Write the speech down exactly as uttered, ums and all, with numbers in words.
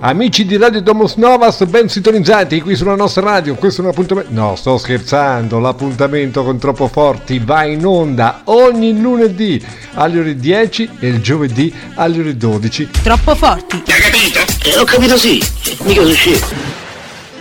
Amici di Radio Domus Novas, ben sintonizzati qui sulla nostra radio. Questo è un appuntamento. No, sto scherzando. L'appuntamento con Troppo Forti va in onda ogni lunedì alle ore dieci e il giovedì alle ore dodici. Troppo Forti. Hai capito? Eh, ho capito, sì. Mica sono scemo.